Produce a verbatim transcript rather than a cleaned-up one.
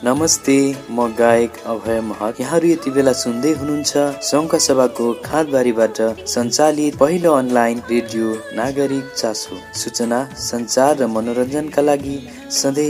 नमस्ते, म गायक अभय महत। यहाँहरू यति बेला सुन्दै हुनुहुन्छ सङ्घ सभाको खाँदबारीबाट सञ्चालित पहिलो अनलाइन रेडियो नागरिक चासो। सूचना, सञ्चार र मनोरञ्जनका लागि सधैँ